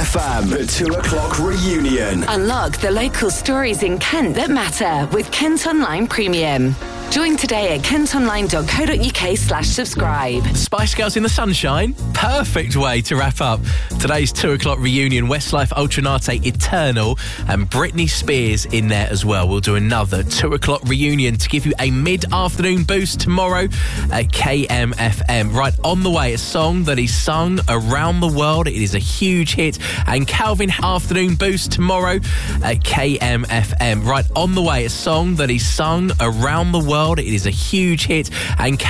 FM, the 2 o'clock reunion. Unlock the local stories in Kent that matter with Kent Online Premium. Join today at kentonline.co.uk/subscribe. Spice Girls in the Sunshine? Perfect way to wrap up today's 2 o'clock reunion. Westlife Ultranate Eternal and Britney Spears in there as well. We'll do another 2 o'clock reunion to give you a mid-afternoon boost tomorrow at KMFM. Right on the way, a song that is sung around the world. It is a huge hit. And Calvin afternoon boost tomorrow at KMFM. Right on the way, a song that is sung around the world. It is a huge hit. And